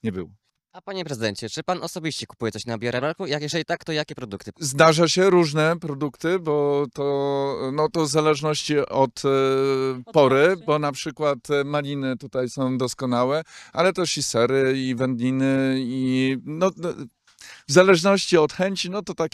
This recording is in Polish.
nie było. A panie prezydencie, czy pan osobiście kupuje coś na jarmarku? Jeżeli tak, to jakie produkty? Zdarza się różne produkty, bo to w zależności od pory, bo na przykład maliny tutaj są doskonałe, ale też i sery, i wędliny, w zależności od chęci, no to tak